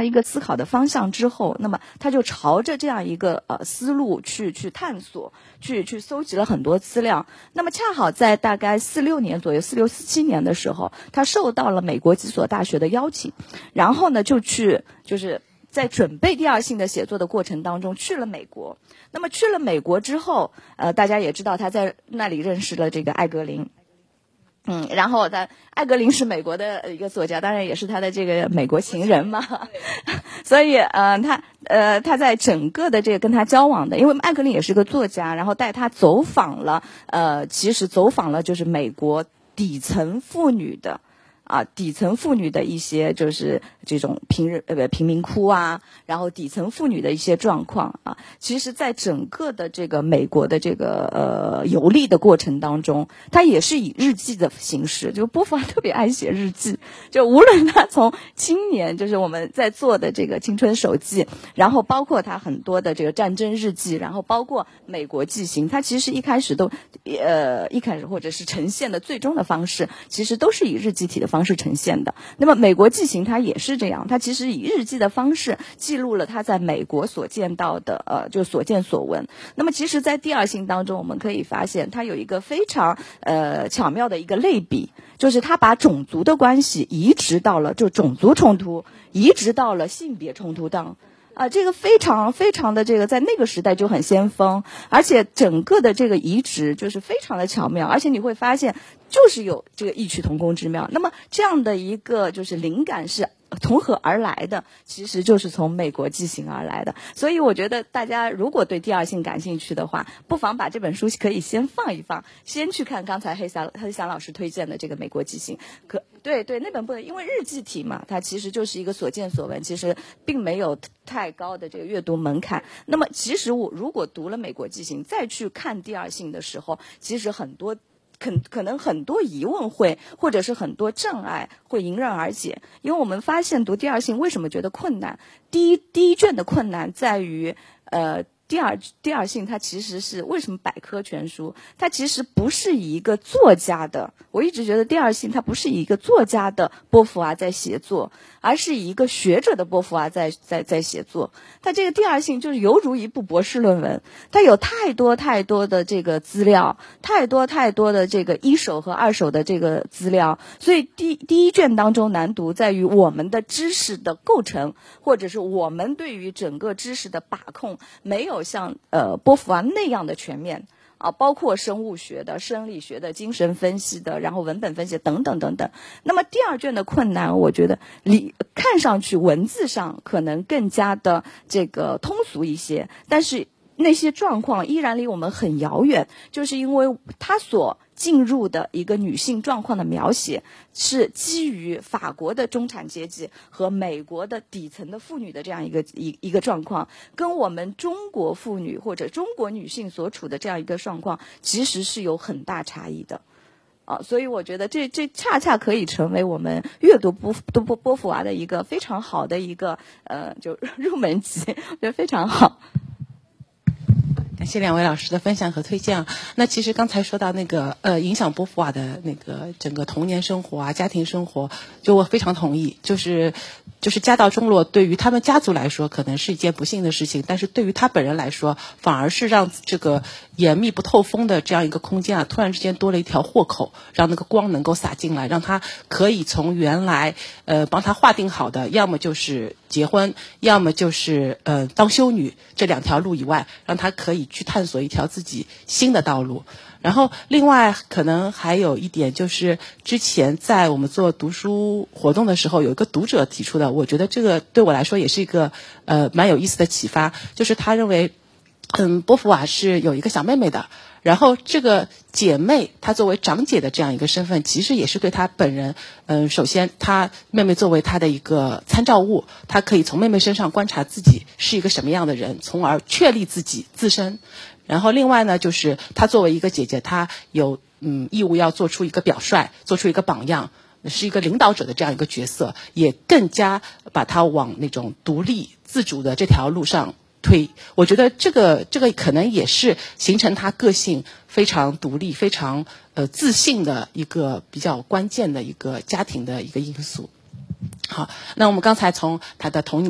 样一个思考的方向之后，那么他就朝着这样一个思路去探索，去搜集了很多资料。那么恰好在大概46年左右，46、47年的时候，他受到了美国几所大学的邀请，然后呢就是在准备第二性的写作的过程当中去了美国。那么去了美国之后，大家也知道他在那里认识了这个艾格林。然后艾格林是美国的一个作家，当然也是他的这个美国情人嘛。所以他在整个的这个跟他交往的，因为艾格林也是个作家，然后带他走访了其实走访了就是美国底层妇女的一些就是这种贫民窟啊，然后底层妇女的一些状况啊。其实在整个的这个美国的这个游历的过程当中，他也是以日记的形式，就波伏娃特别爱写日记，就无论他从青年就是我们在做的这个青春手记，然后包括他很多的这个战争日记，然后包括美国纪行，他其实一开始或者是呈现的最终的方式，其实都是以日记体的方式呈现的。那么美国纪行它也是这样，它其实以日记的方式记录了他在美国所见到的就所见所闻。那么其实在第二性当中，我们可以发现它有一个非常巧妙的一个类比，就是他把种族的关系移植到了就种族冲突，移植到了性别冲突当。这个非常非常的这个在那个时代就很先锋，而且整个的这个移植就是非常的巧妙，而且你会发现就是有这个异曲同工之妙。那么这样的一个就是灵感是从何而来的？其实就是从美国纪行而来的。所以我觉得大家如果对第二性感兴趣的话，不妨把这本书可以先放一放，先去看刚才黑翔老师推荐的这个美国纪行。对，那本不能，因为日记体嘛，它其实就是一个所见所闻，其实并没有太高的这个阅读门槛。那么其实我如果读了美国纪行再去看第二性的时候，其实可能很多疑问或者是很多障碍会迎刃而解。因为我们发现读第二性为什么觉得困难，第一卷的困难在于第二性它其实是为什么百科全书，它其实不是以一个作家的，我一直觉得第二性它不是以一个作家的波伏娃在写作，而是以一个学者的波伏娃在写作。它这个第二性就是犹如一部博士论文，它有太多的这个资料，太多的这个一手和二手的这个资料，所以第一卷当中难读在于我们的知识的构成，或者是我们对于整个知识的把控没有像波伏娃那样的全面包括生物学的、生理学的、精神分析的，然后文本分析等等。那么第二卷的困难，我觉得看上去文字上可能更加的这个通俗一些，但是那些状况依然离我们很遥远，就是因为它所进入的一个女性状况的描写是基于法国的中产阶级和美国的底层的妇女的这样一个状况，跟我们中国妇女或者中国女性所处的这样一个状况其实是有很大差异的所以我觉得这恰恰可以成为我们阅读波伏娃的一个非常好的一个就入门级，我觉得非常好。 感谢两位老师的分享和推荐那其实刚才说到那个影响波伏娃的那个整个童年生活家庭生活，就我非常同意，就是家道中落对于他们家族来说可能是一件不幸的事情，但是对于他本人来说反而是让这个眼密不透风的这样一个空间突然之间多了一条豁口，让那个光能够洒进来，让他可以从原来帮他划定好的要么就是结婚，要么就是当修女这两条路以外，让他可以去探索一条自己新的道路。然后另外可能还有一点就是之前在我们做读书活动的时候有一个读者提出的，我觉得这个对我来说也是一个蛮有意思的启发，就是他认为波伏娃是有一个小妹妹的，然后这个姐妹她作为长姐的这样一个身份其实也是对她本人首先她妹妹作为她的一个参照物，她可以从妹妹身上观察自己是一个什么样的人，从而确立自身。然后另外呢就是她作为一个姐姐，她有义务要做出一个表率，做出一个榜样，是一个领导者的这样一个角色，也更加把她往那种独立自主的这条路上推。我觉得这个可能也是形成她个性非常独立非常自信的一个比较关键的一个家庭的一个因素。好，那我们刚才从她的童年